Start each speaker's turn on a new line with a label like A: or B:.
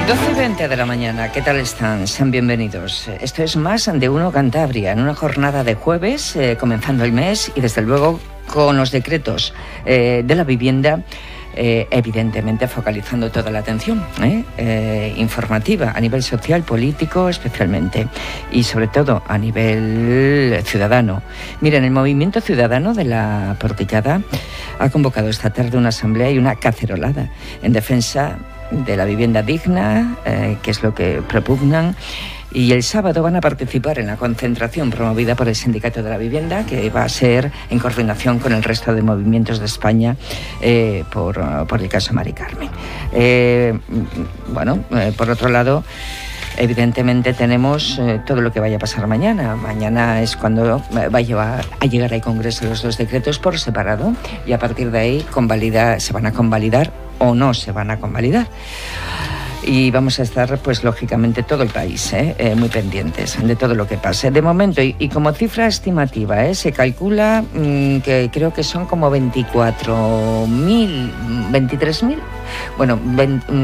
A: 12:20 de la mañana, ¿qué tal están? Sean bienvenidos. Esto es Más de Uno Cantabria, en una jornada de jueves, comenzando el mes y desde luego con los decretos de la vivienda, evidentemente focalizando toda la atención informativa a nivel social, político especialmente y sobre todo a nivel ciudadano. Miren, el Movimiento Ciudadano de la Porticada ha convocado esta tarde una asamblea y una cacerolada en defensa de la vivienda digna, que es lo que propugnan, y el sábado van a participar en la concentración promovida por el Sindicato de la Vivienda, que va a ser en coordinación con el resto de movimientos de España por el caso Mari Carmen. Por otro lado, evidentemente tenemos todo lo que vaya a pasar mañana. Mañana es cuando va a llegar al Congreso los dos decretos por separado y a partir de ahí se van a convalidar o no se van a convalidar. Y vamos a estar, pues lógicamente, todo el país muy pendientes de todo lo que pase. De momento, y como cifra estimativa, se calcula que creo que son como 23.000, bueno,